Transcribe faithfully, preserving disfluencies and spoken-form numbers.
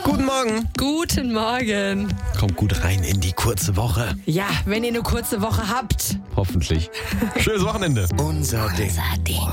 Guten Morgen. Guten Morgen. Kommt gut rein in die kurze Woche. Ja, wenn ihr eine kurze Woche habt. Hoffentlich. Schönes Wochenende. Unser Ding. Unser Ding.